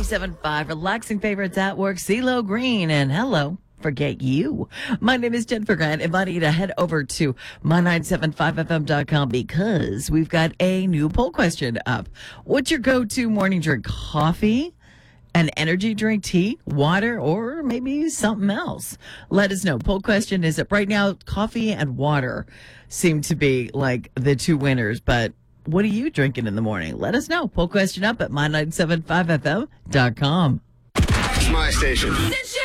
97.5, relaxing favorites at work, CeeLo Green, and hello, forget you. My name is Jennifer Grant. Invite you to head over to my975fm.com because we've got a new poll question up. What's your go-to morning drink? Coffee? An energy drink, tea, water, or maybe something else? Let us know. Poll question is that right now, coffee and water seem to be like the two winners, but what are you drinking in the morning? Let us know. Poll question up at my975fm.com. It's my station.